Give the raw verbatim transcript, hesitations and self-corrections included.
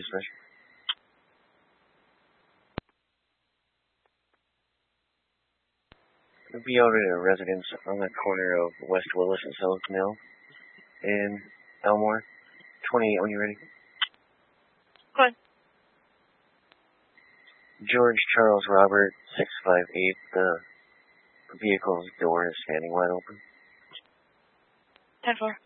dispatch. We'll be out at a residence on the corner of West Willis and South Mill in Elmore. twenty-eight when you're ready. Go ahead. George Charles Robert, six five eight. The vehicle's door is standing wide open. ten four.